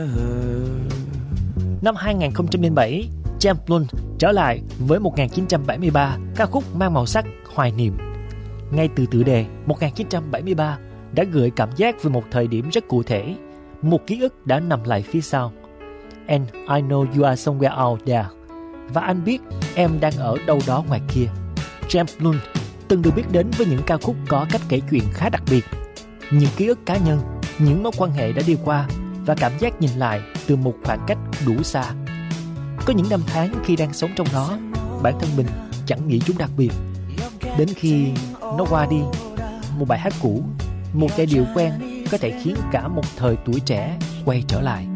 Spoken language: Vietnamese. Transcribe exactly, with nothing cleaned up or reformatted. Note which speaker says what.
Speaker 1: Năm hai không không bảy, James Blunt trở lại với một nghìn chín trăm bảy mươi ba, ca khúc mang màu sắc hoài niệm. Ngay từ tựa đề, một nghìn chín trăm bảy mươi ba đã gợi cảm giác về một thời điểm rất cụ thể, một ký ức đã nằm lại phía sau. And I know you are somewhere out there. Và anh biết em đang ở đâu đó ngoài kia. James Blunt từng được biết đến với những ca khúc có cách kể chuyện khá đặc biệt, những ký ức cá nhân, những mối quan hệ đã đi qua và cảm giác nhìn lại từ một khoảng cách đủ xa. Có những năm tháng khi đang sống trong nó, bản thân mình chẳng nghĩ chúng đặc biệt. Đến khi nó qua đi, một bài hát cũ, một giai điệu quen có thể khiến cả một thời tuổi trẻ quay trở lại.